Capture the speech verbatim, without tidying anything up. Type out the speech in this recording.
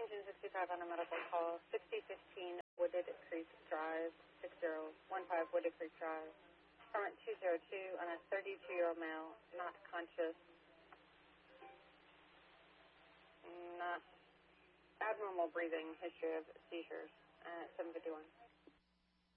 Engine sixty-five on a medical call, sixty fifteen Wooded Creek Drive, six zero one five Wooded Creek Drive. Permit two zero two on a thirty-two-year-old male, not conscious, not abnormal breathing, history of seizures, uh, seven fifty-one.